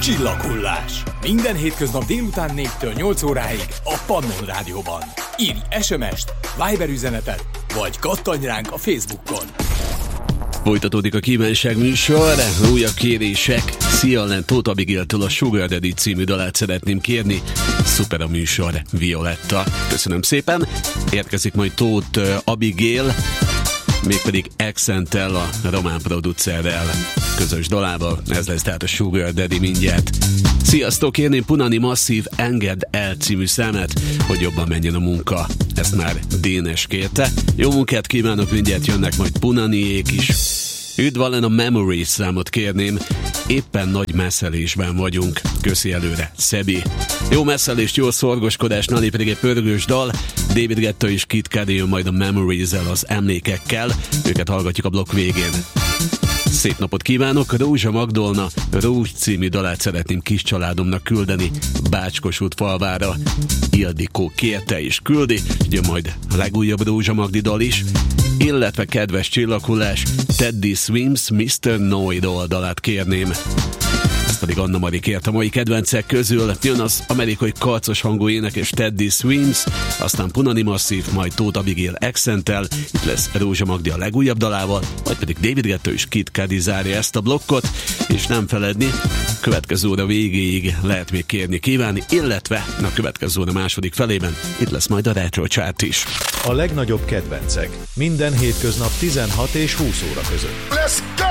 Csillaghullás. Minden hétköznap délután 4-től 8 óráig a Pannon Rádióban. Írj SMS-t, Viber üzenetet, vagy kattanj ránk a Facebookon. Folytatódik a kívánság műsor, újabb kérések. Szia ellen, Tóth Abigailtől a Sugar Daddy című dalát szeretném kérni. Szuper a műsor, Violetta. Köszönöm szépen. Érkezik majd Tóth Abigail, mégpedig Accenttel, a román producerrel közös dalával. Ez lesz tehát a Sugar Daddy mindjárt. Sziasztok, kérném Punani Massive Engedd el című számát, hogy jobban menjen a munka. Ezt már Dénes kérte. Jó munkát kívánok, mindjárt jönnek majd Punaniék is. Üdvalen a Memories számot kérném. Éppen nagy messzelésben vagyunk. Köszi előre, Szebi. Jó messzelést, jó szorgoskodás, Nali pedig egy pörgős dal. David Guetta és Kid Cudi jön majd a Memories-el, az emlékekkel. Őket hallgatjuk a blokk végén. Szép napot kívánok! Rózsa Magdolna Rózs című dalát szeretném kis családomnak küldeni Bácskosút falvára. Ildikó kérte és küldi, jön majd a legújabb Rózsa Magdi dal is, illetve kedves csillaghullás Teddy Swims Mr. Know-It-All dalát kérném. Ezt pedig Anna Mari kért a mai kedvencek közül. Jön az amerikai karcos hangú énekes Teddy Swims, aztán Punani Massive, majd Tóth Abigail Accenttel, itt lesz Rózsa Magdi a legújabb dalával, vagy pedig David Guetta és Kid Cudi zárja ezt a blokkot, és nem feledni, következő óra végéig lehet még kérni, kívánni, illetve a következő óra második felében itt lesz majd a Retro Chart is. A legnagyobb kedvencek minden hétköznap 16 és 20 óra között. Let's go!